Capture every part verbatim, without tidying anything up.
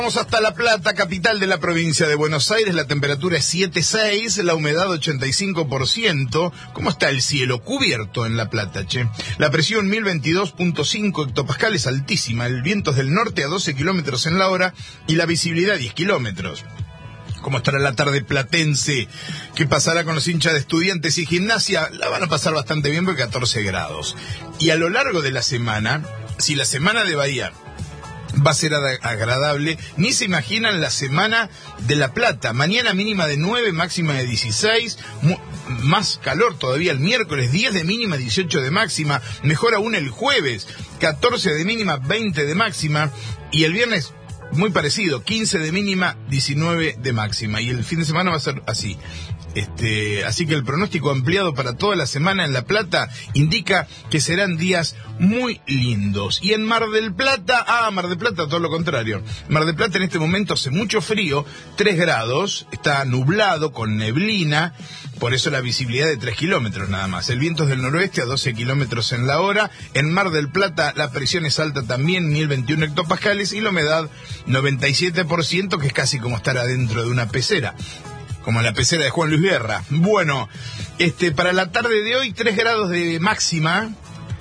Vamos hasta La Plata, capital de la provincia de Buenos Aires. La temperatura es siete seis, la humedad ochenta y cinco por ciento. ¿Cómo está el cielo? Cubierto en La Plata, che. La presión mil veintidós punto cinco hectopascales, altísima. El viento es del norte a doce kilómetros en la hora y la visibilidad diez kilómetros. ¿Cómo estará la tarde platense? ¿Qué pasará con los hinchas de Estudiantes y Gimnasia? La van a pasar bastante bien porque catorce grados. Y a lo largo de la semana, si la semana de Bahía va a ser agradable, ni se imaginan la semana de La Plata. Mañana mínima de nueve, máxima de dieciséis, más calor todavía el miércoles, diez de mínima, dieciocho de máxima, mejor aún el jueves, catorce de mínima, veinte de máxima, y el viernes muy parecido, quince de mínima, diecinueve de máxima, y el fin de semana va a ser así. Este, así que el pronóstico ampliado para toda la semana en La Plata indica que serán días muy lindos. Y en Mar del Plata, ah, Mar del Plata todo lo contrario. Mar del Plata en este momento hace mucho frío, tres grados, está nublado con neblina, por eso la visibilidad de tres kilómetros nada más. El viento es del noroeste a doce kilómetros en la hora. En Mar del Plata la presión es alta también, mil veintiuno hectopascales, y la humedad noventa y siete por ciento, que es casi como estar adentro de una pecera. Como la pecera de Juan Luis Guerra. Bueno, este, para la tarde de hoy, tres grados de máxima.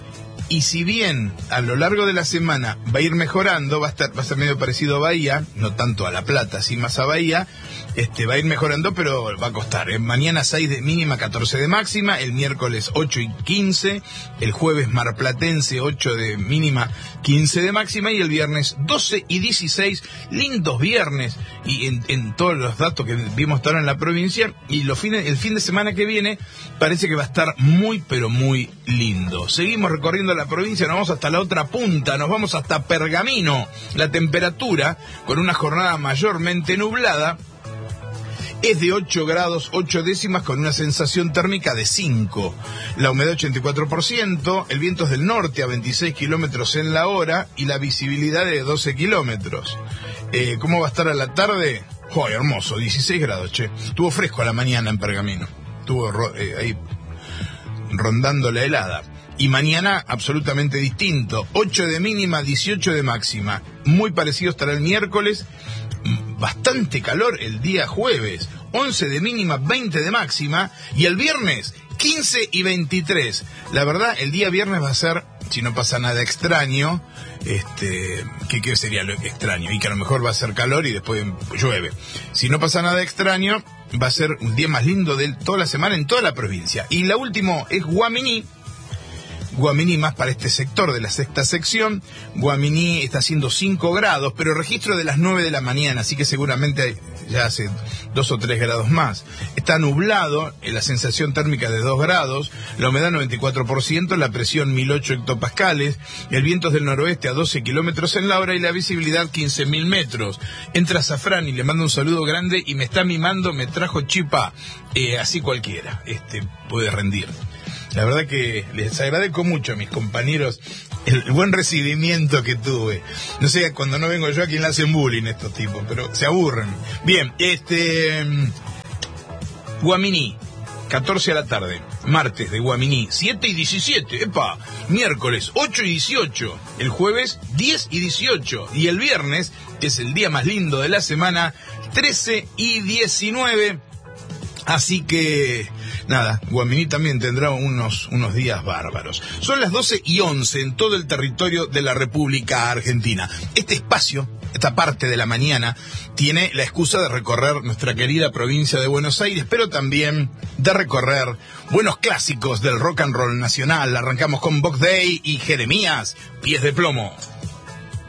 Y si bien a lo largo de la semana va a ir mejorando, va a estar, va a ser medio parecido a Bahía, no tanto a La Plata, sí más a Bahía, este, va a ir mejorando, pero va a costar. ¿eh? Mañana seis de mínima, catorce de máxima, el miércoles ocho y quince, el jueves marplatense ocho de mínima, quince de máxima, y el viernes doce y dieciséis, lindos viernes, y en, en todos los datos que vimos hasta ahora en la provincia, y los fines, el fin de semana que viene parece que va a estar muy, pero muy lindo. Seguimos recorriendo la provincia, nos vamos hasta la otra punta, nos vamos hasta Pergamino. La temperatura, con una jornada mayormente nublada, es de ocho grados, ocho décimas, con una sensación térmica de cinco. La humedad ochenta y cuatro por ciento, el viento es del norte a veintiséis kilómetros en la hora y la visibilidad de doce kilómetros. Eh, ¿Cómo va a estar a la tarde? ¡Oh, hermoso! dieciséis grados, che. Estuvo fresco a la mañana en Pergamino. Estuvo eh, ahí rondando la helada. Y mañana absolutamente distinto, ocho de mínima, dieciocho de máxima. Muy parecido estará el miércoles, bastante calor el día jueves, once de mínima, veinte de máxima, y el viernes quince y veintitrés. La verdad, el día viernes va a ser, si no pasa nada extraño, este, ¿qué, qué sería lo extraño? Y que a lo mejor va a ser calor y después llueve. Si no pasa nada extraño, va a ser un día más lindo de toda la semana en toda la provincia. Y la última es Guaminí. Guaminí más para este sector de la sexta sección. Guaminí está haciendo cinco grados, pero registro de las nueve de la mañana, así que seguramente ya hace dos o tres grados más. Está nublado, la sensación térmica de dos grados, la humedad noventa y cuatro por ciento, la presión mil ocho hectopascales, el viento es del noroeste a doce kilómetros en la hora y la visibilidad quince mil metros. Entra Zafrán y le mando un saludo grande y me está mimando, me trajo chipa, eh, así cualquiera, este puede rendir. La verdad que les agradezco mucho a mis compañeros el buen recibimiento que tuve. No sé, cuando no vengo yo a quién le hacen bullying estos tipos, pero se aburren. Bien, este... Guaminí, catorce a la tarde. Martes de Guaminí, siete y diecisiete. Epa, miércoles, ocho y dieciocho. El jueves, diez y dieciocho. Y el viernes, que es el día más lindo de la semana, trece y diecinueve. Así que, nada, Guaminí también tendrá unos, unos días bárbaros. Son las doce y once en todo el territorio de la República Argentina. Este espacio, esta parte de la mañana, tiene la excusa de recorrer nuestra querida provincia de Buenos Aires, pero también de recorrer buenos clásicos del rock and roll nacional. Arrancamos con Box Day y Jeremías, Pies de Plomo.